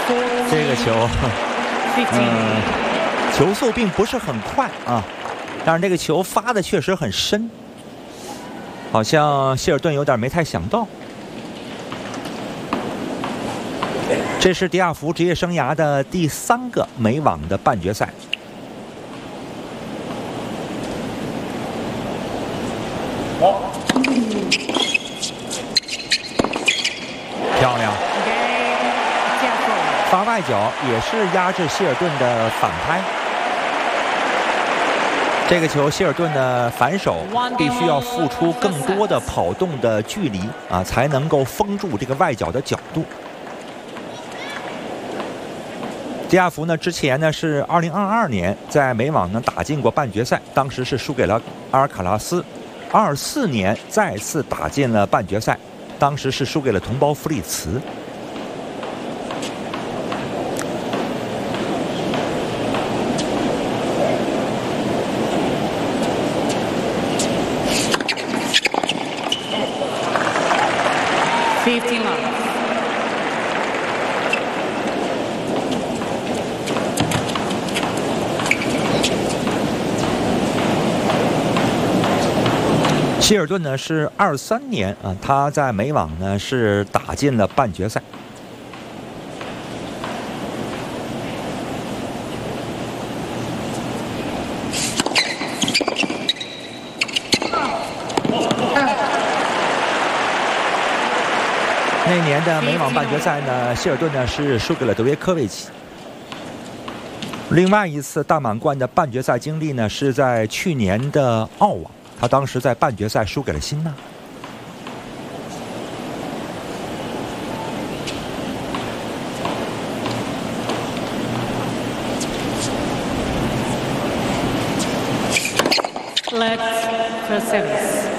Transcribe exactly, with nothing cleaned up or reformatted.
这个球，嗯，球速并不是很快啊，但是这个球发的确实很深，好像希尔顿有点没太想到。这是迪亚福职业生涯的第三个美网的半决赛。漂亮，发外角也是压制希尔顿的反拍。这个球，希尔顿的反手必须要付出更多的跑动的距离啊，才能够封住这个外角的角度。迪亚福呢，之前呢是二零二二年在美网呢打进过半决赛，当时是输给了阿尔卡拉斯。二四年再次打进了半决赛，当时是输给了同胞弗里茨。 fifteen love。 希尔顿呢是二三年啊，他在美网呢是打进了半决赛。那年的美网半决赛呢，希尔顿呢是输给了德约科维奇。另外一次大满贯的半决赛经历呢，是在去年的澳网。他当时在半决赛输给了辛纳。 Let's proceed.